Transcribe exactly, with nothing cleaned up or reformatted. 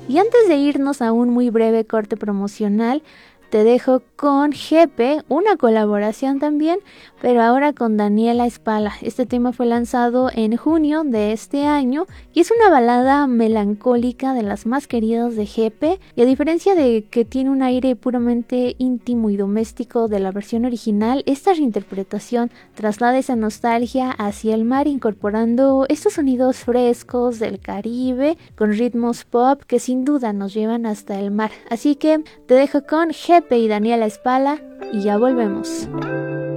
Y antes de irnos a un muy breve corte promocional, te dejo con Jepe, una colaboración también, pero ahora con Daniela Espala. Este tema fue lanzado en junio de este año y es una balada melancólica de las más queridas de Jepe. Y a diferencia de que tiene un aire puramente íntimo y doméstico de la versión original, esta reinterpretación traslada esa nostalgia hacia el mar, incorporando estos sonidos frescos del Caribe con ritmos pop que sin duda nos llevan hasta el mar. Así que te dejo con Jepe y Daniela Espala y ya volvemos.